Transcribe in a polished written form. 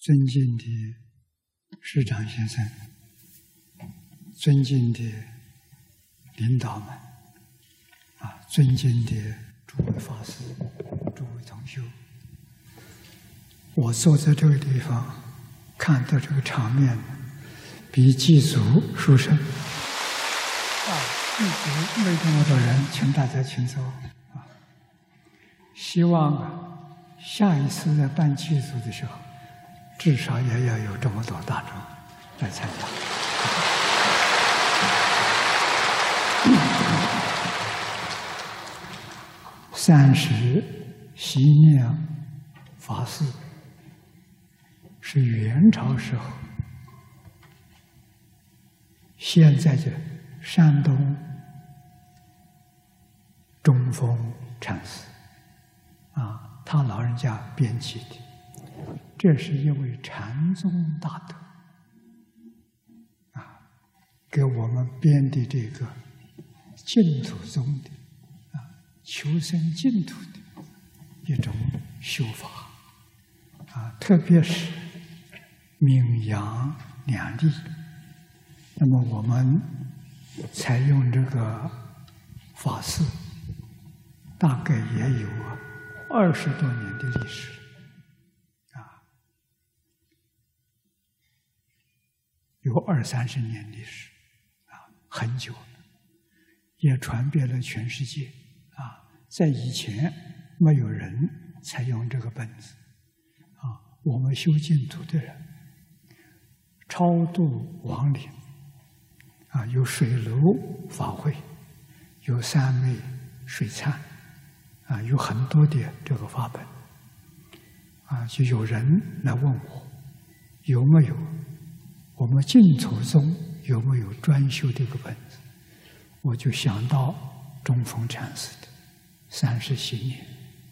尊敬的师长先生，尊敬的领导们，尊敬的诸位法师、诸位同修，我坐在这个地方，看到这个场面，比祭祖殊胜。祭祖没这么多人，请大家请坐。希望下一次在办祭祖的时候，至少也要有这么多大众来参加。30习念法事是元朝时候，现在的山东中峰禅师他老人家编辑的，这是一位禅宗大德给我们编的这个净土宗的求生净土的一种修法特别是名扬两利。那么我们采用这个法事，大概也有20多年的历史有20-30年历史很久了，也传遍了全世界在以前没有人采用这个本子我们修净土的人超度亡灵有水楼法会，有三昧水忏有很多的这个法本就有人来问我有没有我们净土宗有没有专修这个本子，我就想到中峰禅师的30习念